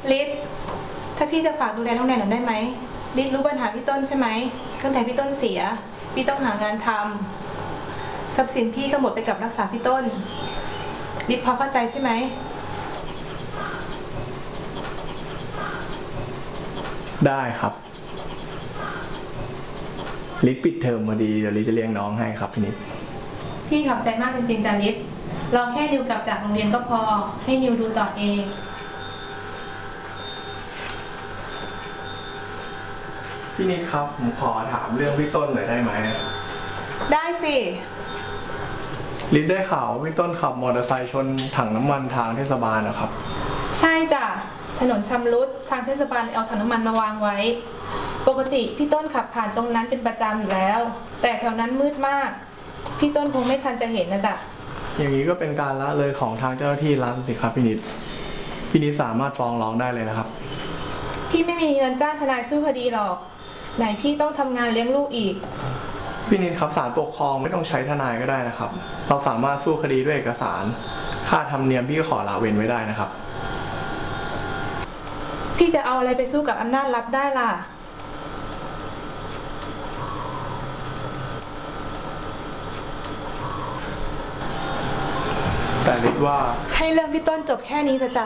ลิศถ้าพี่จะฝากดูแลน้องแนนหน่อยได้ไหมลิศรู้ปัญหาพี่ต้นใช่ไหมตั้งแต่พี่ต้นเสียพี่ต้องหางานทำทรัพย์สินพี่ก็หมดไปกับรักษาพี่ต้นลิศพอเข้าใจใช่ไหมได้ครับลิศปิดเทอมพอดีเดี๋ยวลิศจะเลี้ยงน้องให้ครับพี่นิดพี่ขอบใจมากจริงๆจ้ะลิศรอแค่นิวกลับจากโรงเรียนก็พอให้นิวดูต่อเองพี่นิดครับผมขอถามเรื่องพี่ต้นหน่อยได้ไหมได้สิลิศได้ข่าวพี่ต้นขับมอเตอร์ไซค์ชนถังน้ำมันทางเทศบาลนะครับใช่จ้ะถนนชำรุดทางเทศบาลเอาถังน้ำมันมาวางไว้ปกติพี่ต้นขับผ่านตรงนั้นเป็นประจำอยู่แล้วแต่แถวนั้นมืดมากพี่ต้นคงไม่ทันจะเห็นนะจ๊ะอย่างนี้ก็เป็นการละเลยของทางเจ้าหน้าที่รัฐสิครับพี่นิดสามารถฟ้องร้องได้เลยนะครับพี่ไม่มีเงินจ้างทนายสู้คดีหรอกไหนพี่ต้องทำงานเลี้ยงลูกอีกพี่นิดครับศาลปกครองไม่ต้องใช้ทนายก็ได้นะครับเราสามารถสู้คดีด้วยเอกสารค่าธรรมเนียมพี่ก็ขอละเว้นไว้ได้นะครับพี่จะเอาอะไรไปสู้กับอำนาจรัฐได้ล่ะแต่ลิศว่าให้เรื่องพี่ต้นจบแค่นี้เถอะจ้ะ